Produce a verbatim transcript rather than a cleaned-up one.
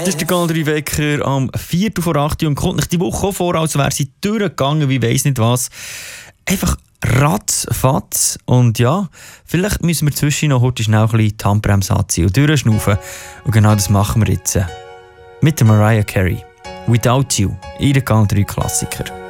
Das ist der Country Wecker am Viertel vor acht und kommt nicht die Woche auch vor, als wäre sie durchgegangen, wie weiss nicht was. Einfach ratzfatz. Und ja, vielleicht müssen wir zwischen noch heute schnell ein bisschen die Handbremse anziehen und durchschnaufen. Und genau das machen wir jetzt. Mit der Mariah Carey. Without You, ihr Country-Klassiker.